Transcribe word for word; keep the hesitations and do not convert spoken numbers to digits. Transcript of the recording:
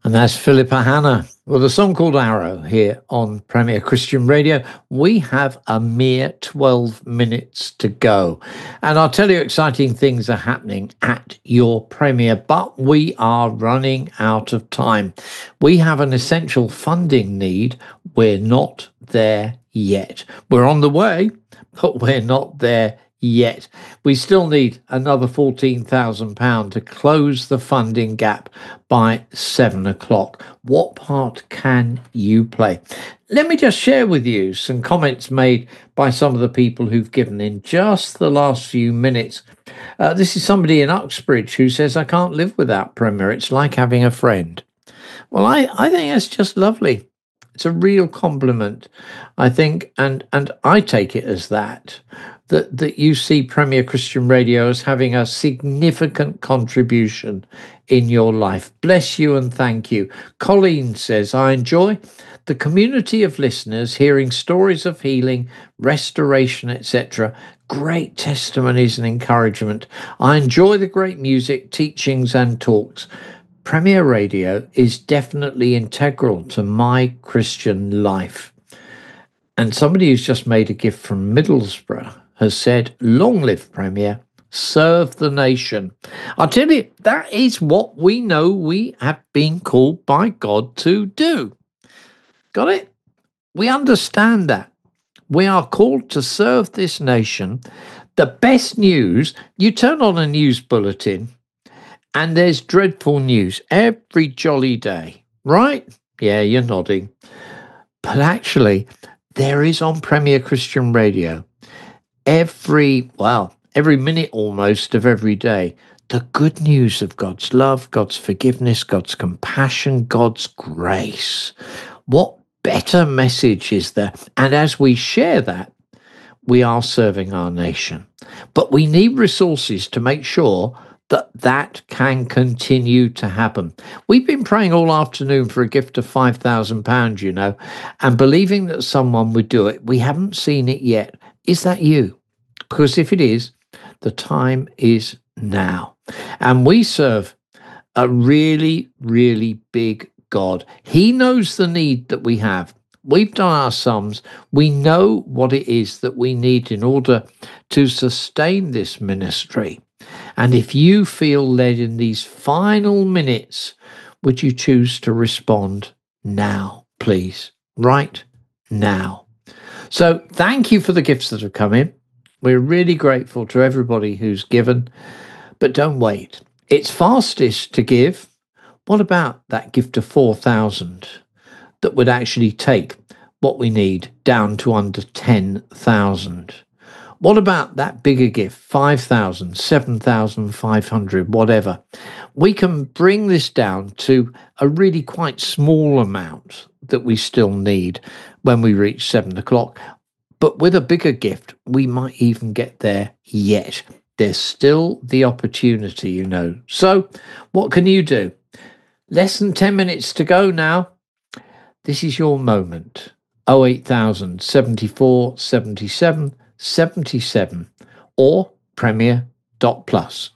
And that's Philippa Hanna with a song called Arrow here on Premier Christian Radio. We have a mere twelve minutes to go. And I'll tell you, exciting things are happening at your Premier, but we are running out of time. We have an essential funding need. We're not there yet. We're on the way, but we're not there yet. We still need another fourteen thousand pounds to close the funding gap by seven o'clock. What part can you play? Let me just share with you some comments made by some of the people who've given in just the last few minutes. Uh, this is somebody in Uxbridge who says, I can't live without Premier. It's like having a friend. Well, I, I think that's just lovely. It's a real compliment, I think, and, and I take it as that. That, that you see Premier Christian Radio as having a significant contribution in your life. Bless you and thank you. Colleen says, I enjoy the community of listeners hearing stories of healing, restoration, et cetera. Great testimonies and encouragement. I enjoy the great music, teachings and talks. Premier Radio is definitely integral to my Christian life. And somebody who's just made a gift from Middlesbrough has said, long live Premier, serve the nation. I'll tell you, that is what we know we have been called by God to do. Got it? We understand that. We are called to serve this nation. The best news, you turn on a news bulletin and there's dreadful news every jolly day, right? Yeah, you're nodding. But actually, there is on Premier Christian Radio every, well, every minute almost of every day, the good news of God's love, God's forgiveness, God's compassion, God's grace. What better message is there? And as we share that, we are serving our nation. But we need resources to make sure that that can continue to happen. We've been praying all afternoon for a gift of five thousand pounds, you know, and believing that someone would do it. We haven't seen it yet. Is that you? Because if it is, the time is now. And we serve a really, really big God. He knows the need that we have. We've done our sums. We know what it is that we need in order to sustain this ministry. And if you feel led in these final minutes, would you choose to respond now, please? Right now. So thank you for the gifts that have come in. We're really grateful to everybody who's given, but don't wait. It's fastest to give. What about that gift of four thousand that would actually take what we need down to under ten thousand? What about that bigger gift, five thousand, seven thousand five hundred, whatever? We can bring this down to a really quite small amount that we still need when we reach seven o'clock. But with a bigger gift, we might even get there yet. There's still the opportunity, you know. So what can you do? Less than ten minutes to go now. This is your moment. oh eight thousand, seventy-four, seventy-seven, seventy-seven or premier dot plus.